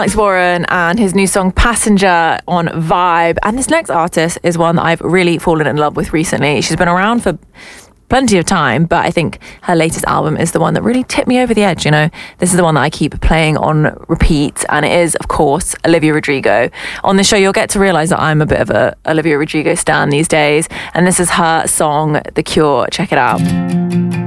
Alex Warren and his new song Passenger on Vibe. And this next artist is one that I've really fallen in love with recently. She's been around for plenty of time, but I think her latest album is the one that really tipped me over the edge. You know, this is the one that I keep playing on repeat, and it is, of course, Olivia Rodrigo. On this show, you'll get to realise that I'm a bit of a Olivia Rodrigo stan these days, and this is her song, The Cure. Check it out.